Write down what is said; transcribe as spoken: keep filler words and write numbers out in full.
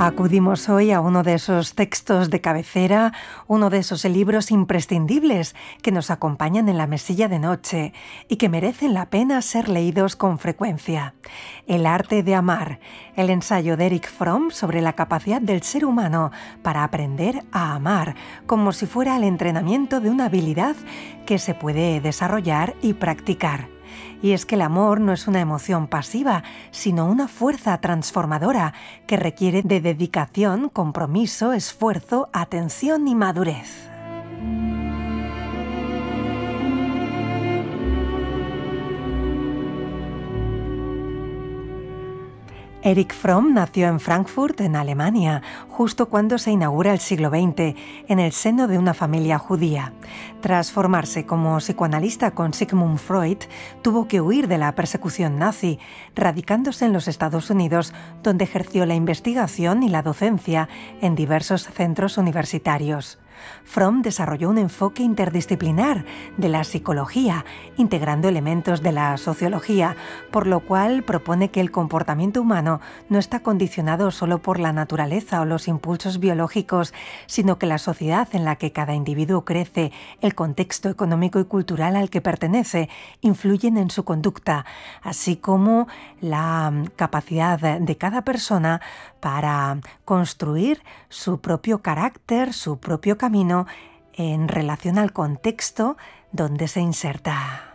Acudimos hoy a uno de esos textos de cabecera, uno de esos libros imprescindibles que nos acompañan en la mesilla de noche y que merecen la pena ser leídos con frecuencia. El arte de amar, el ensayo de Erich Fromm sobre la capacidad del ser humano para aprender a amar, como si fuera el entrenamiento de una habilidad que se puede desarrollar y practicar. Y es que el amor no es una emoción pasiva, sino una fuerza transformadora que requiere de dedicación, compromiso, esfuerzo, atención y madurez. Erich Fromm nació en Frankfurt, en Alemania, justo cuando se inaugura el siglo veinte, en el seno de una familia judía. Tras formarse como psicoanalista con Sigmund Freud, tuvo que huir de la persecución nazi, radicándose en los Estados Unidos, donde ejerció la investigación y la docencia en diversos centros universitarios. Fromm desarrolló un enfoque interdisciplinar de la psicología, integrando elementos de la sociología, por lo cual propone que el comportamiento humano no está condicionado solo por la naturaleza o los impulsos biológicos, sino que la sociedad en la que cada individuo crece, el contexto económico y cultural al que pertenece, influyen en su conducta, así como la capacidad de cada persona para construir su propio carácter, su propio camino en relación al contexto donde se inserta.